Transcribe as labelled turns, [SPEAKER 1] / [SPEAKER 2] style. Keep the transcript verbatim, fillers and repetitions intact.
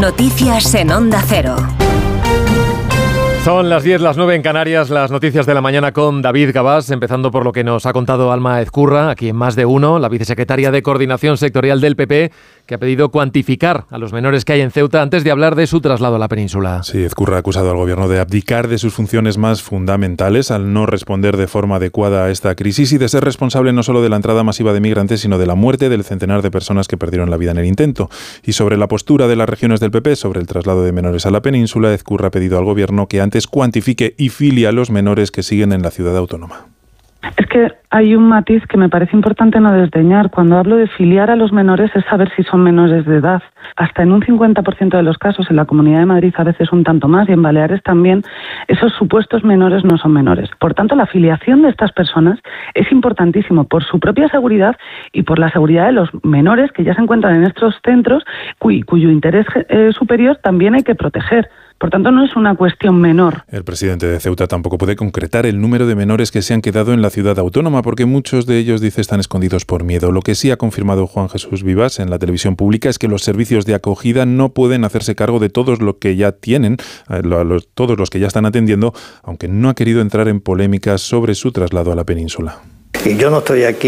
[SPEAKER 1] Noticias en Onda Cero.
[SPEAKER 2] Son las diez, las nueve en Canarias, las noticias de la mañana con David Gabás, empezando por lo que nos ha contado Alma Ezcurra, aquí en Más de Uno, la vicesecretaria de Coordinación Sectorial del P P, que ha pedido cuantificar a los menores que hay en Ceuta antes de hablar de su traslado a la península.
[SPEAKER 3] Sí, Ezcurra ha acusado al gobierno de abdicar de sus funciones más fundamentales al no responder de forma adecuada a esta crisis y de ser responsable no solo de la entrada masiva de migrantes, sino de la muerte del centenar de personas que perdieron la vida en el intento. Y sobre la postura de las regiones del P P sobre el traslado de menores a la península, Ezcurra ha pedido al gobierno que antes cuantifique y filie a los menores que siguen en la ciudad autónoma.
[SPEAKER 4] Es que hay un matiz que me parece importante no desdeñar. Cuando hablo de filiar a los menores es saber si son menores de edad. Hasta en un cincuenta por ciento de los casos, en la Comunidad de Madrid a veces un tanto más y en Baleares también, esos supuestos menores no son menores. Por tanto, la filiación de estas personas es importantísimo por su propia seguridad y por la seguridad de los menores que ya se encuentran en estos centros cuy, cuyo interés eh, superior también hay que proteger. Por tanto, no es una cuestión menor.
[SPEAKER 3] El presidente de Ceuta tampoco puede concretar el número de menores que se han quedado en la ciudad autónoma, porque muchos de ellos, dice, están escondidos por miedo. Lo que sí ha confirmado Juan Jesús Vivas en la televisión pública es que los servicios de acogida no pueden hacerse cargo de todos los que ya tienen, los, todos los que ya están atendiendo, aunque no ha querido entrar en polémicas sobre su traslado a la península.
[SPEAKER 5] Y yo no estoy aquí